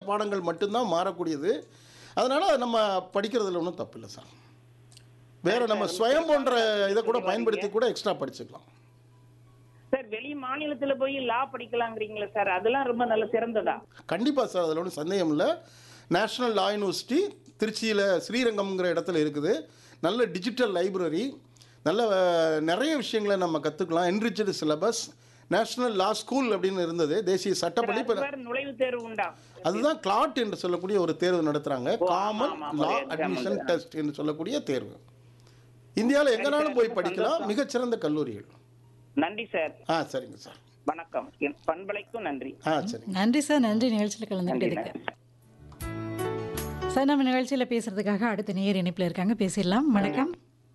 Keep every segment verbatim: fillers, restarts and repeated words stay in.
பாடங்கள் மட்டும்தான் மாறக்கூடியது. அதனால் நம்ம படிக்கிறதுல ஒன்றும் தப்பு இல்லை சார். வேறு நம்ம ஸ்வயம் போன்ற இதை கூட பயன்படுத்தி கூட எக்ஸ்ட்ரா படிச்சுக்கலாம் சார். வெளி மாநிலத்துல போய் லா படிக்கலாங்கிறீங்களா சார்? அதெல்லாம் ரொம்ப நல்ல சிறந்ததா? கண்டிப்பாக சார், அதில் ஒன்றும் சந்தேகம் இல்லை. நேஷ்னல் லா யூனிவர்சிட்டி திருச்சியில் ஸ்ரீரங்கம்ங்கிற இடத்துல இருக்குது. நல்ல டிஜிட்டல் லைப்ரரி, நல்ல நிறைய விஷயங்களை நம்ம கற்றுக்கலாம். என்ரிச்சடு சிலபஸ், நேஷ்னல் லா ஸ்கூல் அப்படின்னு இருந்தது தேசிய சட்டப்படி. இப்போ நுழைவுத் தேர்வு உண்டா? அதுதான் கிளாட் என்று சொல்லக்கூடிய ஒரு தேர்வு நடத்துகிறாங்க, காமன் லா அட்மிஷன் டெஸ்ட் என்று சொல்லக்கூடிய தேர்வு. இந்தியாவில் எங்கனாலும் போய் படிக்கலாம், மிகச்சிறந்த கல்லூரிகள். நன்றி சார். ஆ சரிங்க சார், வணக்கம். பண்பலைக்கும் நன்றி. ஆ சரிங்க, நன்றி சார். நன்றி நிகழ்ச்சியில் கலந்துக்கிட்டதுக்கு. சார், நம்ம நிகழ்ச்சியில் பேசுறதுக்காக அடுத்த நேயர் இணைப்பில் இருக்காங்க, பேசிடலாம். வணக்கம்.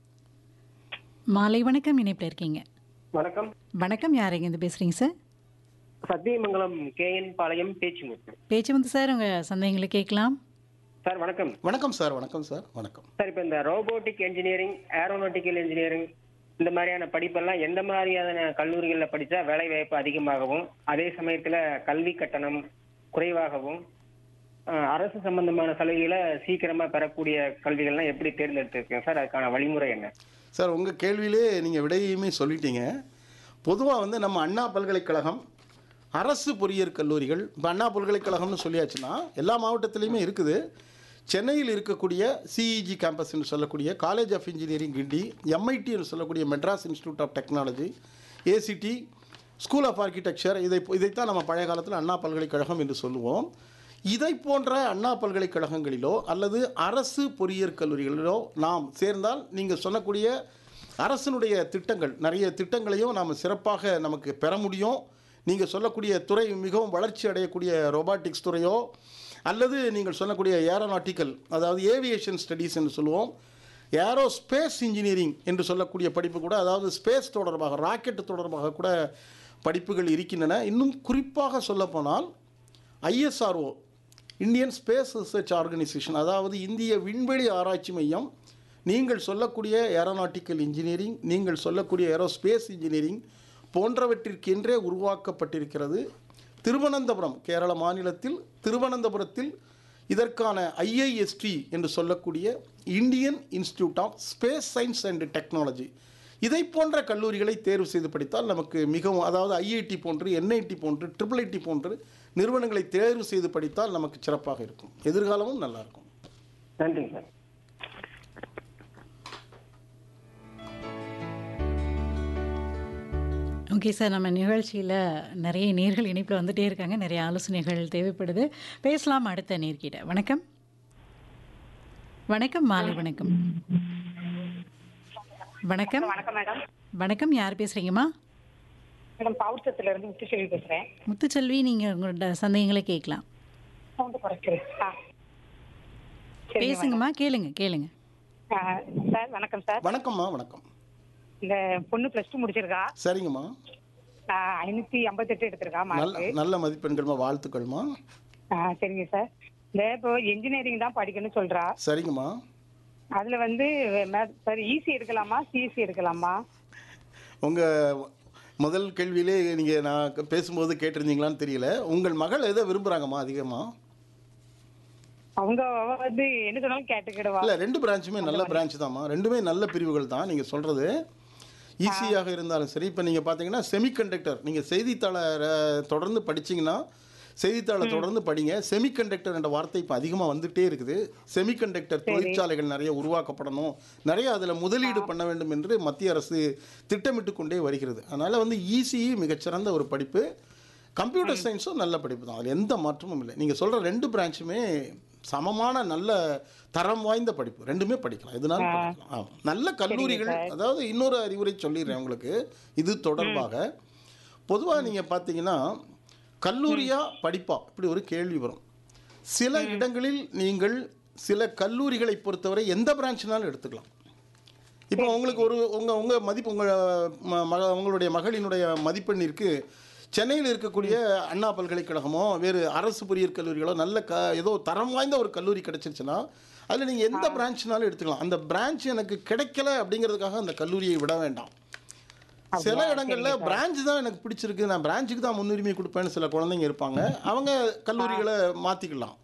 மாலை வணக்கம். இணைப்பில் இருக்கீங்க. வணக்கம். வணக்கம். யார் எங்கேருந்து பேசுறீங்க சார்? சத்தியமங்கலம் கேஎன் பாளையம் பேச்சுமுத்து. பேச்சு வந்து சார், உங்கள் சந்தேகங்களை கேட்கலாம் சார். வணக்கம். வணக்கம் சார். வணக்கம் சார். வணக்கம் சார், இப்போ இந்த ரோபோட்டிக் இன்ஜினியரிங், ஏரோநாட்டிக்கல் இன்ஜினியரிங் இந்த மாதிரியான படிப்பெல்லாம் எந்த மாதிரியான கல்லூரிகளில் படித்தா வேலை வாய்ப்பு அதிகமாகவும், அதே சமயத்தில் கல்வி கட்டணம் குறைவாகவும், அரசு சம்பந்தமான சலுகைகளை சீக்கிரமாக பெறக்கூடிய கல்விகள்லாம் எப்படி தேர்ந்தெடுத்துருக்கேன் சார்? அதுக்கான வழிமுறை என்ன சார்? உங்கள் கேள்வியிலே நீங்கள் விடையுமே சொல்லிட்டீங்க. பொதுவாக வந்து நம்ம அண்ணா பல்கலைக்கழகம், அரசு பொறியியற் கல்லூரிகள், இப்போ அண்ணா பல்கலைக்கழகம்னு சொல்லியாச்சுன்னா எல்லா மாவட்டத்துலேயுமே இருக்குது. சென்னையில் இருக்கக்கூடிய சிஇஜி கேம்பஸ் என்று சொல்லக்கூடிய college of engineering Guindy, MIT என்று சொல்லக்கூடிய Madras institute of technology, ACT, school of architecture, இதை இதைத்தான் நம்ம பழைய காலத்தில் அண்ணா பல்கலைக்கழகம் என்று சொல்லுவோம். இதை போன்ற அண்ணா பல்கலைக்கழகங்களிலோ அல்லது அரசு பொறியியற் கல்லூரிகளிலோ நாம் சேர்ந்தால் நீங்கள் சொல்லக்கூடிய அரசினுடைய திட்டங்கள், நிறைய திட்டங்களையும் நாம் சிறப்பாக நமக்கு பெற முடியும். நீங்கள் சொல்லக்கூடிய துறை மிகவும் வளர்ச்சி அடையக்கூடிய ரோபாட்டிக்ஸ் துறையோ அல்லது நீங்கள் சொல்லக்கூடிய ஏரோநாட்டிக்கல், அதாவது ஏவியேஷன் ஸ்டடீஸ் என்று சொல்லுவோம், ஏரோஸ்பேஸ் இன்ஜினியரிங் என்று சொல்லக்கூடிய படிப்பு கூட, அதாவது ஸ்பேஸ் தொடர்பாக, ராக்கெட் தொடர்பாக கூட படிப்புகள் இருக்கின்றன. இன்னும் குறிப்பாக சொல்லப்போனால் ISRO, Indian space research organisation, அதாவது இந்திய விண்வெளி ஆராய்ச்சி மையம், நீங்கள் சொல்லக்கூடிய ஏரோநாட்டிக்கல் இன்ஜினியரிங், நீங்கள் சொல்லக்கூடிய ஏரோஸ்பேஸ் இன்ஜினியரிங் போன்றவற்றிற்கென்றே உருவாக்கப்பட்டிருக்கிறது. திருவனந்தபுரம், கேரள மாநிலத்தில் திருவனந்தபுரத்தில் இதற்கான ஐஐஎஸ்டி என்று சொல்லக்கூடிய Indian institute of space science and technology, இதை போன்ற கல்லூரிகளை தேர்வு செய்து படித்தால் நமக்கு மிகவும், அதாவது ஐஐடி போன்று, என்ஐடி போன்று, ட்ரிபிள் ஐடி போன்று நிறுவனங்களை தேர்வு செய்து படித்தால் நமக்கு சிறப்பாக இருக்கும், எதிர்காலமும் நல்லா இருக்கும். நன்றி சார். ஓகே சார், நம்ம நிகழ்ச்சியில் நிறைய நேர்கள் இணைப்பில் வந்துகிட்டே இருக்காங்க, நிறைய ஆலோசனைகள் தேவைப்படுது. பேசலாம் அடுத்த நேர்கிட்ட. வணக்கம். வணக்கம். மாலை வணக்கம். வணக்கம். வணக்கம் மேடம். வணக்கம். யார் பேசுகிறீங்கம்மா? மேடம், பவுச்சத்துல இருந்து முத்துச்செல்வி பேசுகிறேன். முத்துச்செல்வி, நீங்கள் உங்களோட சந்தேகங்களை கேட்கலாம். சவுண்ட் குறைக்கிறேன். ஆ பேசுங்கம்மா, கேளுங்க கேளுங்க. சார் வணக்கம் சார். வணக்கம்மா. வணக்கம். இந்த பொண்ணு பிளஸ் டூ முடிச்சிருக்கா. சரிங்கம்மா. ஐநூற்றி ஐம்பத்தெட்டு எடுத்திருக்கா நல்ல மார்க். நல்ல மதிப்பெண்கள்மா, வாழ்த்துக்கள்மா. ஆ சரிங்க சார். இந்த இப்போ இன்ஜினியரிங் தான் படிக்கணும்னு சொல்கிறா. சரிங்கம்மா. அதில் வந்து சார் ஈசி எடுக்கலாமா சிஎஸ்சி எடுக்கலாமா? உங்கள் முதல் கேள்வியிலே நீங்கள் நான் பேசும்போது கேட்டிருந்தீங்களான்னு தெரியல. உங்கள் மகள் எதை விரும்புகிறாங்கம்மா அதிகமாக? அவங்க வந்து என்ன சொன்னாலும் கேட்டுக்கிடுவா. இல்லை, ரெண்டு பிரான்ச்சுமே நல்ல பிரான்ச் தான்மா, ரெண்டுமே நல்ல பிரிவுகள் தான். நீங்கள் சொல்கிறது ஈஸியாக இருந்தாலும் சரி. இப்போ நீங்கள் பார்த்தீங்கன்னா செமிகண்டக்டர், நீங்கள் செய்தித்தாளை தொடர்ந்து படிச்சிங்கன்னா, செய்தித்தாளை தொடர்ந்து படிங்க. செமிகண்டக்டர் என்ற வார்த்தை இப்போ அதிகமாக வந்துகிட்டே இருக்குது. செமிகண்டக்டர் தொழிற்சாலைகள் நிறைய உருவாக்கப்படணும், நிறைய அதில் முதலீடு பண்ண வேண்டும் என்று மத்திய அரசு திட்டமிட்டு கொண்டே வருகிறது. அதனால் வந்து ஈஸி மிகச்சிறந்த ஒரு படிப்பு. கம்ப்யூட்டர் சயின்ஸும் நல்ல படிப்பு தான், அதில் எந்த மாற்றமும் இல்லை. நீங்கள் சொல்கிற ரெண்டு பிரான்ச்சுமே சமமான நல்ல தரம் வாய்ந்த படிப்பு, ரெண்டுமே படிக்கலாம், எதுனாலும் படிக்கலாம். ஆமாம், நல்ல கல்லூரிகள். அதாவது இன்னொரு அறிவுரை சொல்லிடுறேன் உங்களுக்கு இது தொடர்பாக. பொதுவாக நீங்கள் பார்த்தீங்கன்னா கல்லூரியா படிப்பா இப்படி ஒரு கேள்வி வரும். சில இடங்களில் நீங்கள் சில கல்லூரிகளை பொறுத்தவரை எந்த பிரான்ச்னாலும் எடுத்துக்கலாம். இப்போ உங்களுக்கு ஒரு உங்கள் உங்கள் மதிப்பு, உங்கள் மக உங்களுடைய மகளினுடைய மதிப்பெண்ணிற்கு சென்னையில் இருக்கக்கூடிய அண்ணா பல்கலைக்கழகமோ வேறு அரசு பொறியியற் கல்லூரிகளோ நல்ல க ஏதோ தரம் வாய்ந்த ஒரு கல்லூரி கிடைச்சிருச்சுன்னா அதில் நீங்கள் எந்த பிரான்ச்னாலும் எடுத்துக்கலாம். அந்த பிரான்ச் எனக்கு கிடைக்கல அப்படிங்கிறதுக்காக அந்த கல்லூரியை விட வேண்டாம். சில இடங்களில் பிரான்ச் தான் எனக்கு பிடிச்சிருக்கு, நான் பிரான்ச்சுக்கு தான் முன்னுரிமை கொடுப்பேன்னு சில குழந்தைங்க இருப்பாங்க, அவங்க கல்லூரிகளை மாற்றிக்கலாம்.